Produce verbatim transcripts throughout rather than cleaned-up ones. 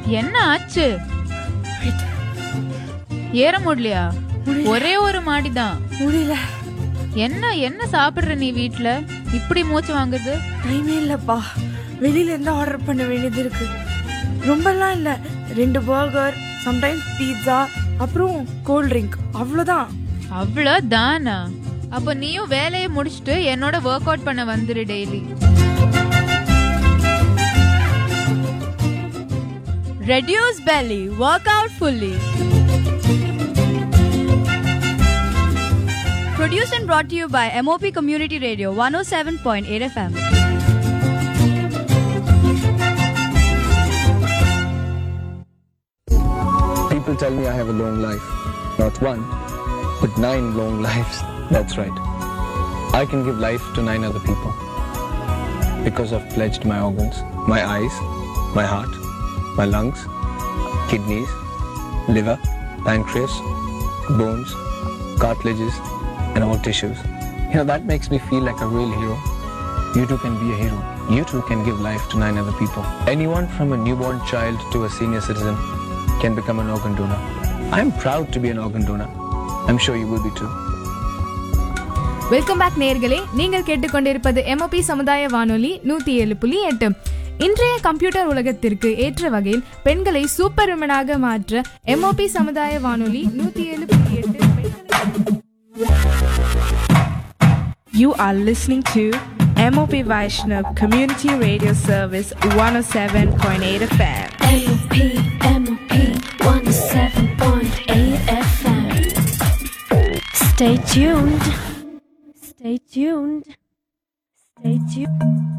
என்ன ஆச்சு? ஏற முடியலையா? ஒரே ஒரு மாடிதான். முடியல. என்ன என்ன சாப்பிடுற நீ வீட்ல? இப்படி மூச்சு வாங்குது. டைமே இல்லப்பா, வெளியில இருந்து ஆர்டர் பண்ண வேண்டியது இருக்கு. ரொம்பலாம் இல்ல, ரெண்டு பர்கர், சம்டைம்ஸ் பீட்சா, அப்புறம் கோல்ட் ட்ரிங்க், அவ்வளவுதான். அவ்வளவுதானா? அப்ப நீயும் வேலையை முடிச்சுட்டு என்னோட ஒர்க் அவுட் பண்ண வந்துரு daily. Reduce belly, work out fully. Produced and brought to you by M O P Community Radio one oh seven point eight F M. People tell me I have a long life. Not one, but nine long lives. That's right. I can give life to nine other people. Because I've pledged my organs, my eyes, my heart, my lungs, kidneys, liver, pancreas, bones, cartilages, and all tissues. You know, that makes me feel like a real hero. You too can be a hero. You too can give life to nine other people. Anyone from a newborn child to a senior citizen can become an organ donor. I'm proud to be an organ donor. I'm sure you will be too. Welcome back நேயர்களே, நீங்கள் கேட்டுக்கொண்டிருப்பது MOP சமுதாய வானொலி நூத்தி ஏழு புள்ளி எட்டு. இன்றைய கம்ப்யூட்டர் உலகத்திற்கு ஏற்ற வகையில் பெண்களை சூப்பர் விமனாக மாற்ற எம்ஓபி சமுதாய வானொலி நூத்தி ஏழு புள்ளி எட்டு. You are listening to M O P Vaishnav Community Radio Service one oh seven point eight F M. M O P, M O P one oh seven point eight F M. Stay tuned. Stay tuned. Stay tuned.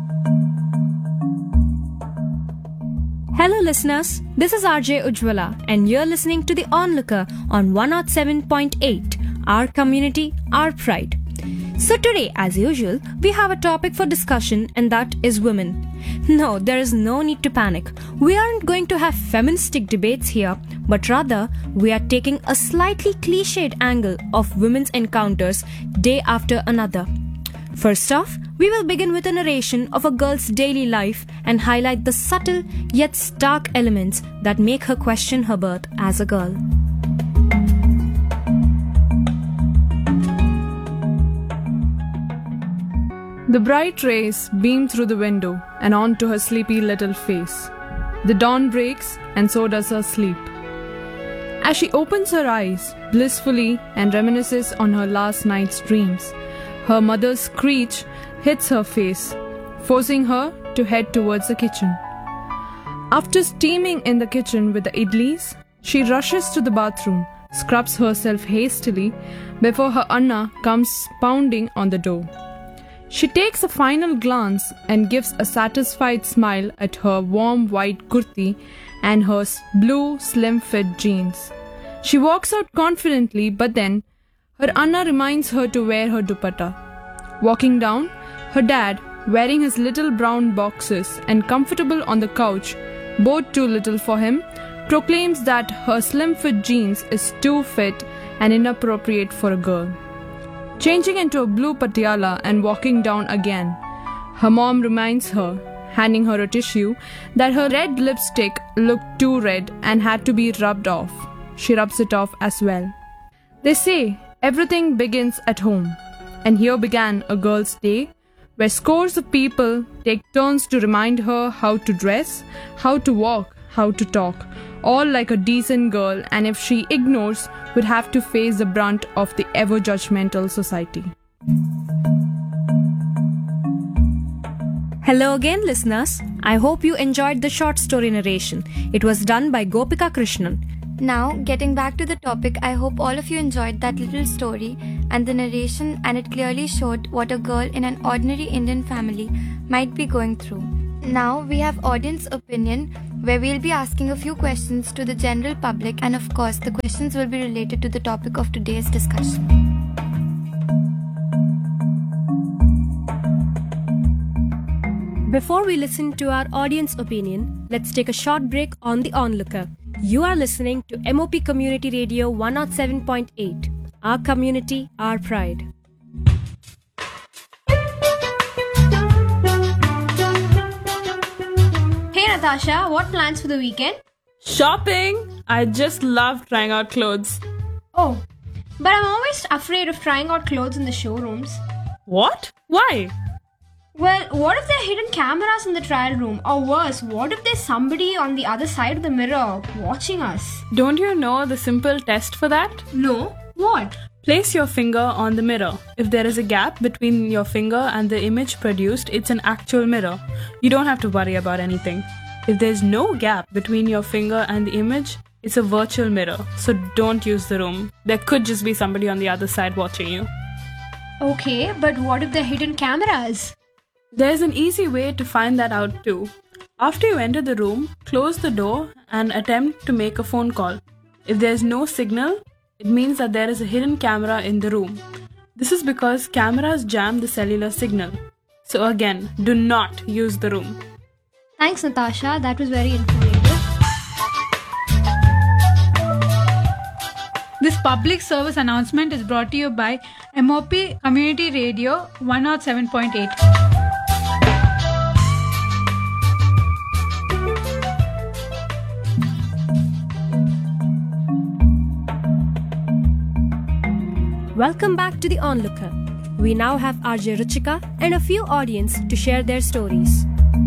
Hello listeners, this is R J Ujjwala and you're listening to The Onlooker on one oh seven point eight, our community, our pride. So today, as usual, we have a topic for discussion and that is women. No, there is no need to panic. We aren't going to have feministic debates here, but rather we are taking a slightly cliched angle of women's encounters day after another. First off, we will begin with a narration of a girl's daily life and highlight the subtle yet stark elements that make her question her birth as a girl. The bright rays beam through the window and onto her sleepy little face. The dawn breaks and so does her sleep. As she opens her eyes blissfully and reminisces on her last night's dreams, her mother's screech hits her face, forcing her to head towards the kitchen. After steaming in the kitchen with the idlis, she rushes to the bathroom, scrubs herself hastily before her Anna comes pounding on the door. She takes a final glance and gives a satisfied smile at her warm white kurti and her blue slim fit jeans. She walks out confidently, but then her Anna reminds her to wear her dupatta. Walking down, her dad, wearing his little brown boxers and comfortable on the couch, both too little for him, proclaims that her slim fit jeans is too fit and inappropriate for a girl. Changing into a blue patiala and walking down again, her mom reminds her, handing her a tissue, that her red lipstick looked too red and had to be rubbed off. She rubs it off as well. They say everything begins at home, and here began a girl's day where scores of people take turns to remind her how to dress, how to walk, how to talk, all like a decent girl, and if she ignores, would have to face the brunt of the ever-judgmental society. Hello again, listeners. I hope you enjoyed the short story narration. It was done by Gopika Krishnan. Now, getting back to the topic, I hope all of you enjoyed that little story and the narration, and it clearly showed what a girl in an ordinary Indian family might be going through. Now, we have audience opinion, where we'll be asking a few questions to the general public, and of course, the questions will be related to the topic of today's discussion. Before we listen to our audience opinion, let's take a short break on The Onlooker. You are listening to M O P Community Radio one oh seven point eight. Our community, our pride. Hey Natasha, what plans for the weekend? Shopping? I just love trying out clothes. Oh, but I'm always afraid of trying out clothes in the showrooms. What? Why? Well, what if there are hidden cameras in the trial room? Or worse, what if there's somebody on the other side of the mirror watching us? Don't you know the simple test for that? No? What? Place your finger on the mirror. If there is a gap between your finger and the image produced, it's an actual mirror. You don't have to worry about anything. If there's no gap between your finger and the image, it's a virtual mirror. So don't use the room. There could just be somebody on the other side watching you. Okay, but what if there are hidden cameras? There's an easy way to find that out too. After you enter the room, close the door and attempt to make a phone call. If there's no signal, it means that there is a hidden camera in the room. This is because cameras jam the cellular signal. So again, do not use the room. Thanks, Natasha. That was very informative. This public service announcement is brought to you by M O P Community Radio one oh seven point eight. Welcome back to The Onlooker. We now have R J Ruchika and a few audience to share their stories.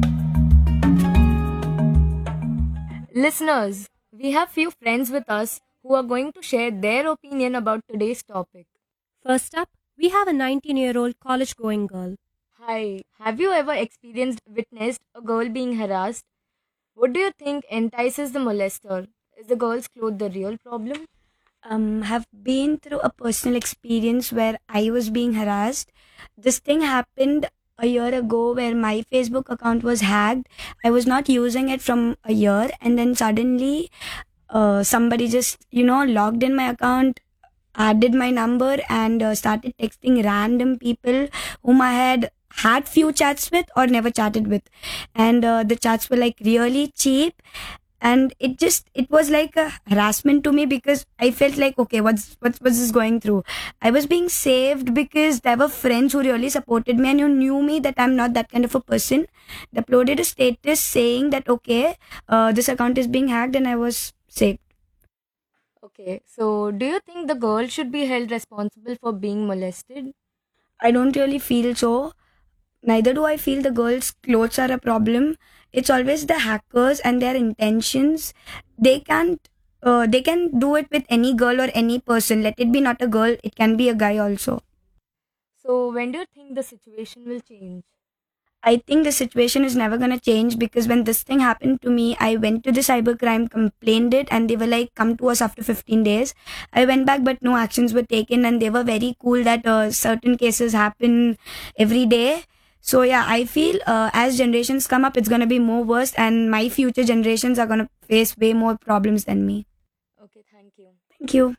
Listeners, we have few friends with us who are going to share their opinion about today's topic. First up, we have a nineteen-year-old college-going girl. Hi, have you ever experienced, witnessed a girl being harassed? What do you think entices the molester? Is the girl's clothes the real problem? Um, have been through a personal experience where I was being harassed. This thing happened a year ago where my Facebook account was hacked. I was not using it from a year, and then suddenly uh, somebody just, you know, logged in my account, added my number, and uh, started texting random people whom I had had few chats with or never chatted with. And uh, the chats were like really cheap. And it just, it was like a harassment to me because I felt like, okay, what's, what's, what's this going through? I was being saved because there were friends who really supported me and who knew me that I'm not that kind of a person. They uploaded a status saying that, okay, uh, this account is being hacked, and I was saved. Okay, so do you think the girl should be held responsible for being molested? I don't really feel so. Neither do I feel the girl's clothes are a problem. It's always the hackers and their intentions. They can't, uh, they can do it with any girl or any person. Let it be not a girl, it can be a guy also. So when do you think the situation will change? I think the situation is never going to change because when this thing happened to me, I went to the cybercrime, complained it, and they were like, come to us after fifteen days. I went back, but no actions were taken, and they were very cool that uh, certain cases happen every day. So yeah, I feel uh, as generations come up, it's going to be more worse, and my future generations are going to face way more problems than me. Okay, thank you. Thank you.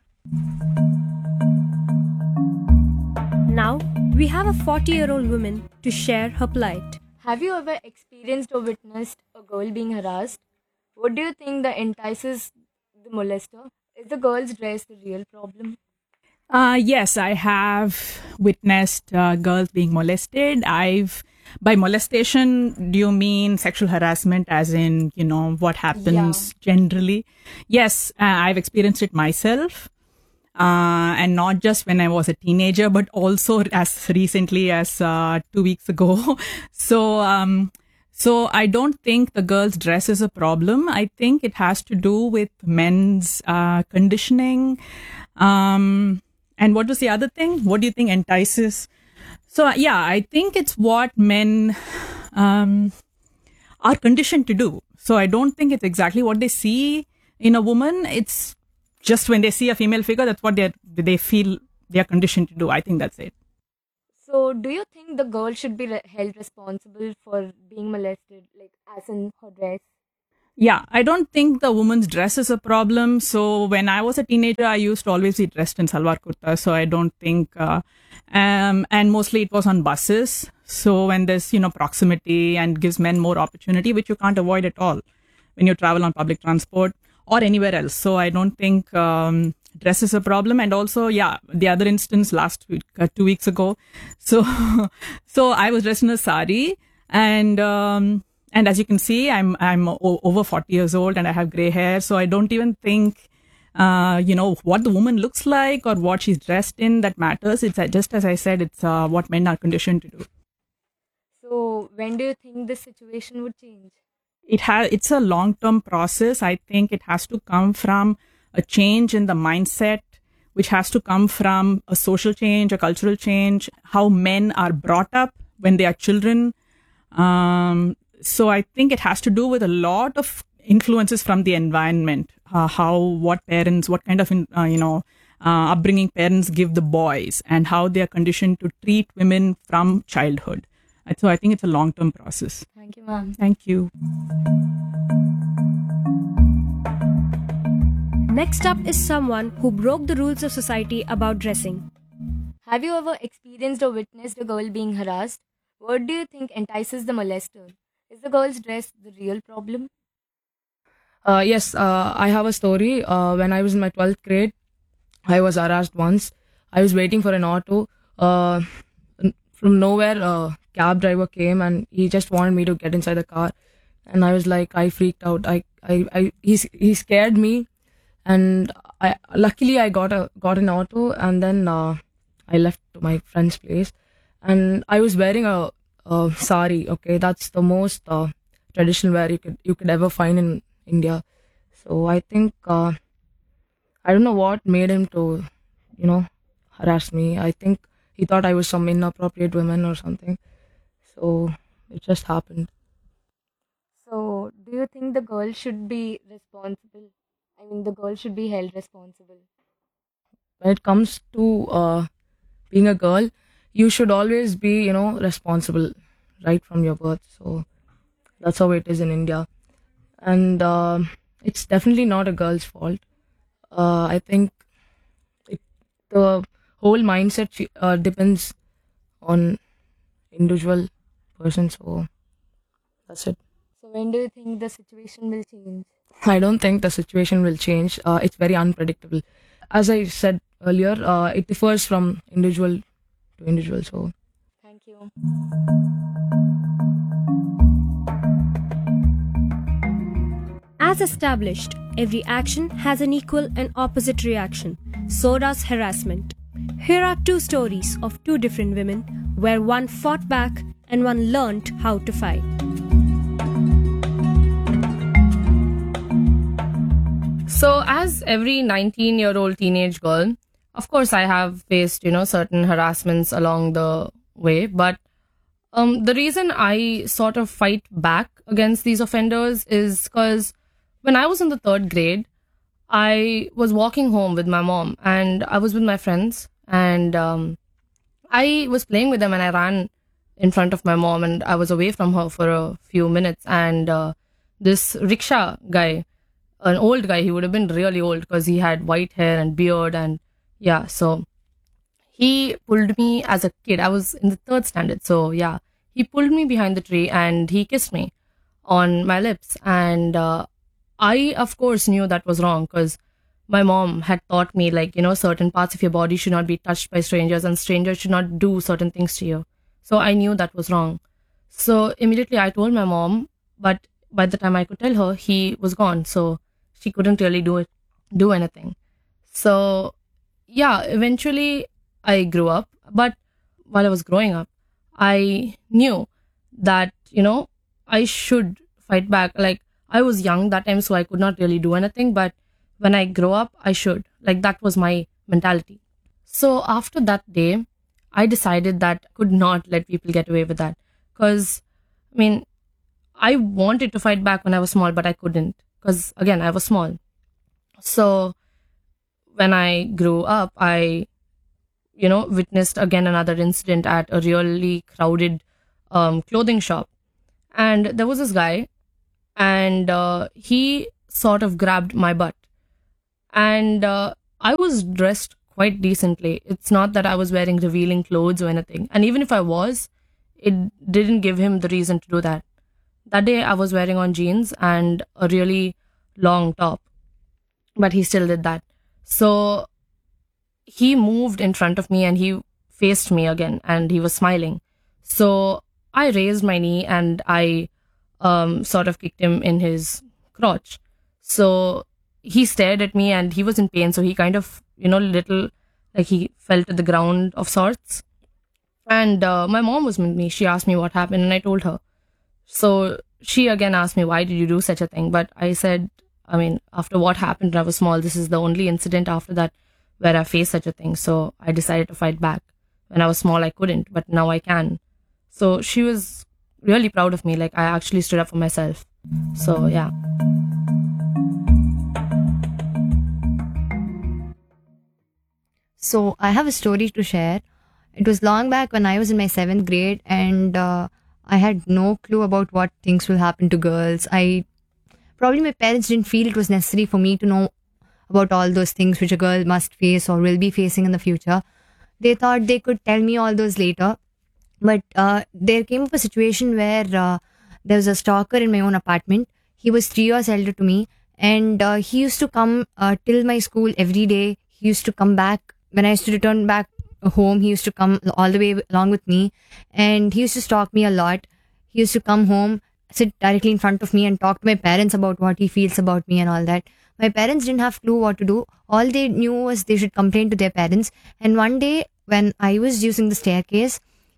Now, we have a forty-year-old woman to share her plight. Have you ever experienced or witnessed a girl being harassed? What do you think that entices the molester? Is the girl's dress the real problem? Uh, yes, I have witnessed uh, girls being molested. I've, by molestation, do you mean sexual harassment as in, you know, what happens yeah. generally? Yes, uh, I've experienced it myself. Uh, and not just when I was a teenager, but also as recently as uh, two weeks ago. so, um, so I don't think the girl's dress is a problem. I think it has to do with men's uh, conditioning. Um, And what was the other thing? What do you think entices? So, yeah, I think it's what men um, are conditioned to do. So I don't think it's exactly what they see in a woman. It's just when they see a female figure, that's what they they feel they are conditioned to do. I think that's it. So do you think the girl should be re- held responsible for being molested, like as in her dress? Yeah, I don't think the woman's dress is a problem. So when I was a teenager, I used to always be dressed in salwar kurta. So I don't think, uh, um, and mostly it was on buses. So when there's, you know, proximity and gives men more opportunity, which you can't avoid at all when you travel on public transport or anywhere else. So I don't think um, dress is a problem. And also, yeah, the other instance last week, uh, two weeks ago. So, so I was dressed in a sari and, um, And as you can see, I'm I'm o- over forty years old and I have gray hair, so I don't even think, uh, you know, what the woman looks like or what she's dressed in that matters. It's uh, just as I said, it's uh, what men are conditioned to do. So, when do you think this situation would change? It has it's a long term process. I think it has to come from a change in the mindset, which has to come from a social change, a cultural change, how men are brought up when they are children. Um, so I think it has to do with a lot of influences from the environment, uh, how, what parents, what kind of, uh, you know, uh, upbringing parents give the boys and how they are conditioned to treat women from childhood. And so I think it's a long-term process. Thank you, ma'am. Thank you. Next up is someone who broke the rules of society about dressing. Have you ever experienced or witnessed a girl being harassed? What do you think entices the molester? Is the girl's dress the real problem? Uh, yes, uh, I have a story. Uh, when I was in my twelfth grade, I was harassed once. I was waiting for an auto. Uh, from nowhere, a cab driver came and he just wanted me to get inside the car. And I was like, I freaked out. I, I, I he, he scared me. And I luckily I got a got an auto, and then uh, I left to my friend's place. And I was wearing a, a sari. Okay, that's the most uh, traditional wear you could you could ever find in India. So I think uh, I don't know what made him to, you know, harass me. I think he thought I was some inappropriate woman or something. So it just happened. So, do you think the girl should be responsible? I mean, the girl should be held responsible. When it comes to uh, being a girl, you should always be, you know, responsible right from your birth. So that's how it is in India. And uh, it's definitely not a girl's fault. Uh, I think it, the whole mindset uh, depends on individual person. So that's it. So, when do you think the situation will change? I don't think the situation will change. Uh, it's very unpredictable. As I said earlier, uh, it differs from individual to individual. So, thank you. As established, every action has an equal and opposite reaction. So does harassment. Here are two stories of two different women, where one fought back and one learned how to fight. So, as every nineteen-year-old teenage girl, of course, I have faced, you know, certain harassments along the way. But um, the reason I sort of fight back against these offenders is because when I was in the third grade, I was walking home with my mom and I was with my friends, and um, I was playing with them, and I ran in front of my mom and I was away from her for a few minutes. And uh, this rickshaw guy, an old guy, he would have been really old because he had white hair and beard, and yeah, so he pulled me as a kid. I was in the third standard, so yeah, he pulled me behind the tree and he kissed me on my lips. And uh, I, of course, knew that was wrong because my mom had taught me, like, you know, certain parts of your body should not be touched by strangers and strangers should not do certain things to you. So I knew that was wrong. So immediately I told my mom, but by the time I could tell her, he was gone. So she couldn't really do it, do anything. So yeah, eventually I grew up. But while I was growing up, I knew that, you know, I should fight back. Like, I was young that time, so I could not really do anything. But when I grow up, I should. Like, that was my mentality. So after that day, I decided that I could not let people get away with that. Because, I mean, I wanted to fight back when I was small, but I couldn't. Because, again, I was small. So when I grew up, I, you know, witnessed again another incident at a really crowded um, clothing shop. And there was this guy, and uh, he sort of grabbed my butt. And uh, I was dressed quite decently. It's not that I was wearing revealing clothes or anything. And even if I was, it didn't give him the reason to do that. That day I was wearing on jeans and a really long top, but he still did that. So he moved in front of me and he faced me again and he was smiling. So I raised my knee and I um, sort of kicked him in his crotch. So he stared at me and he was in pain. So he kind of, you know, little, like he fell to the ground of sorts. And uh, my mom was with me. She asked me what happened and I told her. So she again asked me, why did you do such a thing? But I said, I mean, after what happened when I was small, this is the only incident after that where I faced such a thing. So I decided to fight back. When I was small, I couldn't, but now I can. So she was really proud of me. Like, I actually stood up for myself. So, yeah. So, I have a story to share. It was long back when I was in my seventh grade, and uh, I had no clue about what things will happen to girls. I probably my parents didn't feel it was necessary for me to know about all those things which a girl must face or will be facing in the future. They thought they could tell me all those later. But uh, there came up a situation where uh, there was a stalker in my own apartment. He was three years elder to me, and uh, he used to come uh, till my school every day. He used to come back. When I used to return back home, he used to come all the way along with me, and he used to stalk me a lot. He used to come home, sit directly in front of me and talk to my parents about what he feels about me and all that. My parents didn't have clue what to do. All they knew was they should complain to their parents. And one day when I was using the staircase,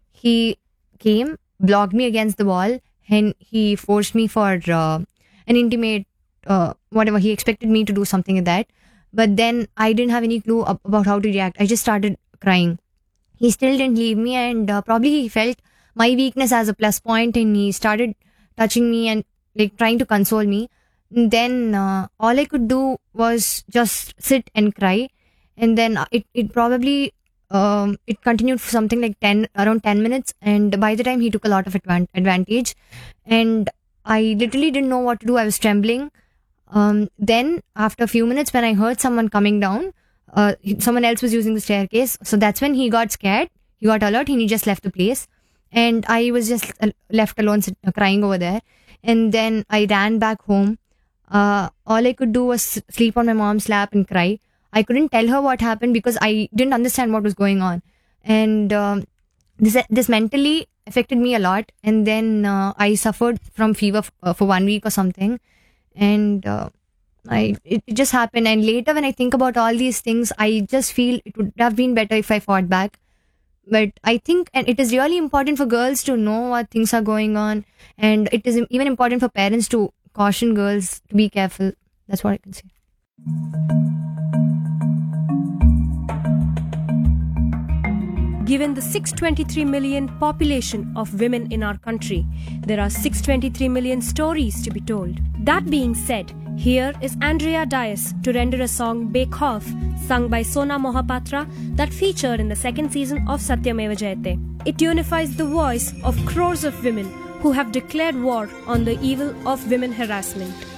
he came, blocked me against the wall, and he forced me for uh, an intimate, uh, whatever. He expected me to do something like that. But then I didn't have any clue ab- about how to react. I just started crying. He still didn't leave me, and uh, probably he felt my weakness as a plus point, and he started touching me and like trying to console me. And then uh, all I could do was just sit and cry. And then it, it probably um, it continued for something like ten around ten minutes. And by the time he took a lot of advan- advantage, and I literally didn't know what to do. I was trembling. Um, then after a few minutes, when I heard someone coming down, uh, someone else was using the staircase. So that's when he got scared. He got alert and he just left the place. And I was just uh, left alone sit- uh, crying over there. And then I ran back home. Uh, all I could do was sleep on my mom's lap and cry. I couldn't tell her what happened because I didn't understand what was going on. And um, this this mentally affected me a lot. And then uh, I suffered from fever f- uh, for one week or something. And uh, I it, it just happened. And later when I think about all these things, I just feel it would have been better if I fought back. But I think, and it is really important for girls to know what things are going on. And it is even important for parents to caution girls to be careful. That's what I can say. Given the six hundred twenty-three million population of women in our country, there are six hundred twenty-three million stories to be told. That being said, here is Andrea Dias to render a song Bake Off, sung by Sona Mohapatra, that featured in the second season of Satyameva Jayate. It unifies the voice of crores of women who have declared war on the evil of women harassment.